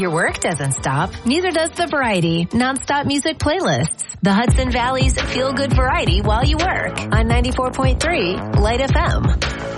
your work doesn't stop, neither does the Variety nonstop music playlists. The Hudson Valley's feel-good variety while you work on 94.3 Light FM.